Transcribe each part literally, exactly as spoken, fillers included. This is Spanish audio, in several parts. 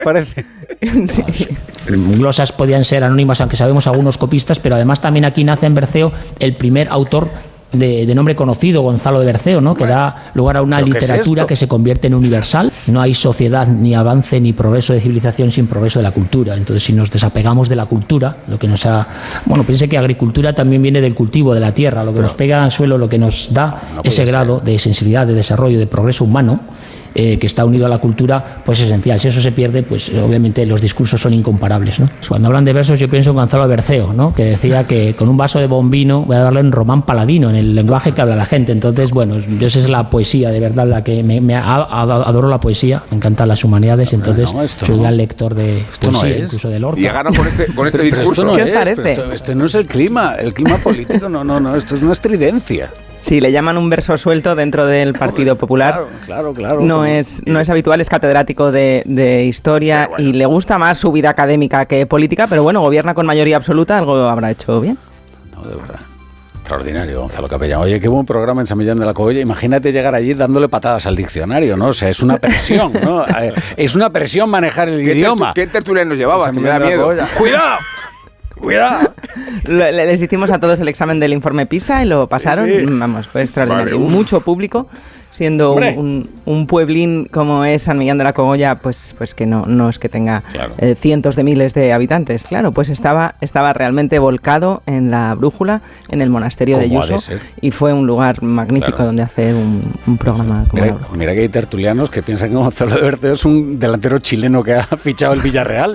parece. Sí. Glosas podían ser anónimas, aunque sabemos algunos copistas, pero además también aquí nace en Berceo el primer autor De, de nombre conocido, Gonzalo de Berceo, ¿no? Que da lugar a una literatura que se convierte en universal. No hay sociedad, ni avance, ni progreso de civilización sin progreso de la cultura. Entonces, si nos desapegamos de la cultura, lo que nos ha... Bueno, piense que agricultura también viene del cultivo de la tierra, lo que Pero, nos pega al suelo, lo que nos da no ese grado ser. de sensibilidad, de desarrollo, de progreso humano, Eh, que está unido a la cultura, pues es esencial. Si eso se pierde, pues obviamente los discursos son incomparables, ¿no? Cuando hablan de versos, yo pienso en Gonzalo Berceo, ¿no? Que decía que con un vaso de bombino voy a darle en román paladino, en el lenguaje que habla la gente. Entonces, bueno, esa es la poesía, de verdad, la que me, me adoro la poesía, me encantan las humanidades, entonces no, soy no. gran lector de poesía, no incluso de Lorca. Y ganaron con este, con este pero, discurso. Pero esto no ¿Qué es, parece? Esto, esto no es el clima, el clima político, no, no, no, esto es una estridencia. Sí, le llaman un verso suelto dentro del Partido Popular. Claro, claro, claro. No es, no es habitual, es catedrático de, de historia bueno. y le gusta más su vida académica que política, pero bueno, gobierna con mayoría absoluta, algo habrá hecho bien. No, de verdad. Extraordinario, Gonzalo Capellán. Oye, qué buen programa en San Millán de la Cogolla. Imagínate llegar allí dándole patadas al diccionario, ¿no? O sea, es una presión, ¿no? Es una presión manejar el ¿Qué idioma. ¿Qué tertulianos llevabas? Me da miedo. ¡Cuidado! ¡Cuidado! Les hicimos a todos el examen del informe PISA y lo pasaron. Sí, sí. Vamos, fue extraordinario. Vale, Mucho público, siendo un, un, un pueblín como es San Millán de la Cogolla, pues, pues que no, no es que tenga claro. eh, cientos de miles de habitantes. Claro, pues estaba, estaba realmente volcado en la brújula, en el monasterio de Yuso, y fue un lugar magnífico claro. donde hacer un, un programa como mira, la mira que hay tertulianos que piensan que Gonzalo de Berceo es un delantero chileno que ha fichado el Villarreal.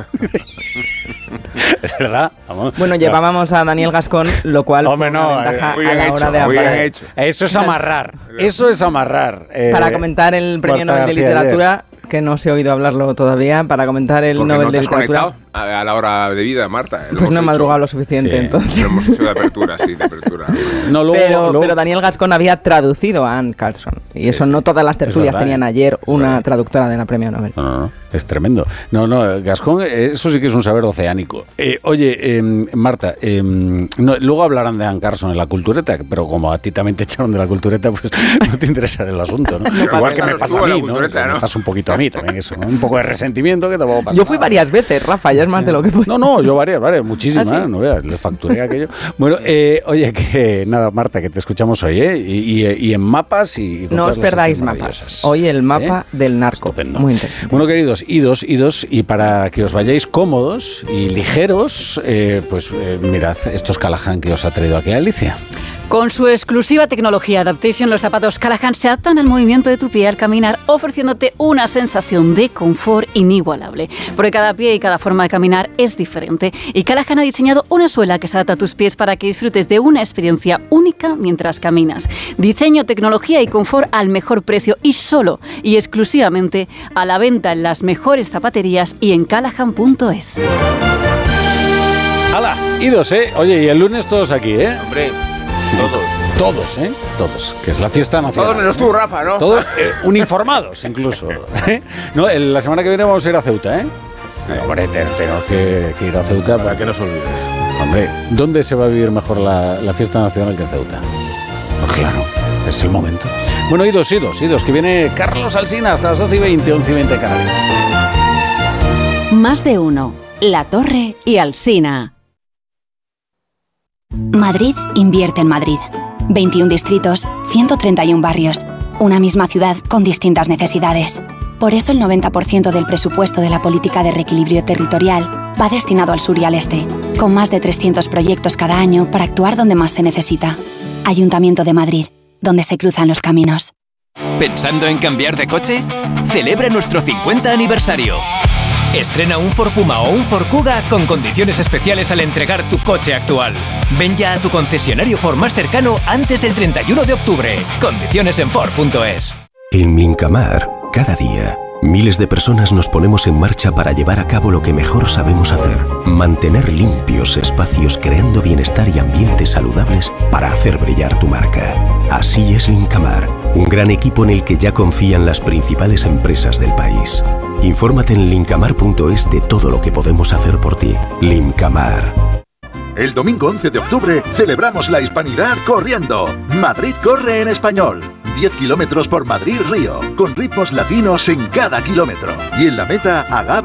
Es verdad. Vamos. Bueno, llevábamos a Daniel Gascón, lo cual Hombre, fue no, una ventaja eh, a la hecho, hora de hablar. Hecho. Eso es amarrar. Eso es amarrar. Eh, para comentar el Premio Nobel de Literatura, que no se ha oído hablarlo todavía, para comentar el Porque Nobel no te de has Literatura. A la hora de vida, Marta. Pues no he madrugado lo suficiente, sí. entonces. Lo hemos hecho de apertura, sí, de apertura. No, luego, pero, luego... pero Daniel Gascón había traducido a Anne Carlson. Y sí, eso sí. no todas las tertulias verdad, tenían ayer una sí. traductora de la Premio Nobel. No, no, no. Es tremendo. No, no, Gascón, eso sí que es un saber oceánico. Eh, oye, eh, Marta, eh, no, luego hablarán de Anne Carlson en la cultureta, pero como a ti también te echaron de la cultureta, pues no te interesa el asunto, ¿no? no Igual que me pasa a mí, ¿no? ¿no? Me pasa un poquito a mí también eso, ¿no? Un poco de resentimiento que tampoco pasa. Yo fui varias veces, Rafa, ya es más sí. de lo que fui. No, no, yo varias, varias, muchísimas, ¿Ah, sí? no veas, le facturé aquello. Bueno, eh, oye, que nada, Marta, que te escuchamos hoy, ¿eh? Y, y, y en mapas y... y no os perdáis mapas. Hoy el mapa ¿Eh? del narco. Estupendo. Muy interesante. Bueno, queridos, idos, idos, y para que os vayáis cómodos y ligeros, eh, pues eh, mirad estos Callahan que os ha traído aquí Alicia. Con su exclusiva tecnología Adaptation, los zapatos Callahan se adaptan al movimiento de tu pie al caminar, ofreciéndote una sensación de confort inigualable. Porque cada pie y cada forma de caminar es diferente. Y Callahan ha diseñado una suela que se adapta a tus pies para que disfrutes de una experiencia única mientras caminas. Diseño, tecnología y confort al mejor precio y solo y exclusivamente a la venta en las mejores zapaterías y en callahan punto es. ¡Hala! Idos, ¿eh? Oye, y el lunes todos aquí, ¿eh? Hombre... Todos. Todos, ¿eh? Todos. Que es la fiesta nacional. Todos menos tú, Rafa, ¿no? Todos eh, uniformados, incluso. ¿eh? No, el, la semana que viene vamos a ir a Ceuta, ¿eh? Sí. No, hombre, tenemos que, que ir a Ceuta. Para que no se olvide. Hombre, ¿dónde se va a vivir mejor la, la fiesta nacional que en Ceuta? Pues claro, es el momento. Bueno, idos, idos, idos, que viene Carlos Alsina hasta las dos y veinte, once y veinte Canarias. Más de uno. La Torre y Alsina. Madrid invierte en Madrid. veintiún distritos, ciento treinta y uno barrios. Una misma ciudad con distintas necesidades. Por eso el noventa por ciento del presupuesto de la política de reequilibrio territorial va destinado al sur y al este, con más de trescientos proyectos cada año para actuar donde más se necesita. Ayuntamiento de Madrid, donde se cruzan los caminos. ¿Pensando en cambiar de coche? Celebra nuestro cincuenta aniversario. Estrena un Ford Puma o un Ford Kuga con condiciones especiales al entregar tu coche actual. Ven ya a tu concesionario Ford más cercano antes del treinta y uno de octubre. Condiciones en Ford punto es. En Lincamar, cada día, miles de personas nos ponemos en marcha para llevar a cabo lo que mejor sabemos hacer. Mantener limpios espacios creando bienestar y ambientes saludables para hacer brillar tu marca. Así es Lincamar, un gran equipo en el que ya confían las principales empresas del país. Infórmate en lincamar punto es de todo lo que podemos hacer por ti. Lincamar. El domingo once de octubre celebramos la hispanidad corriendo. Madrid corre en español. diez kilómetros por Madrid-Río, con ritmos latinos en cada kilómetro. Y en la meta, Agave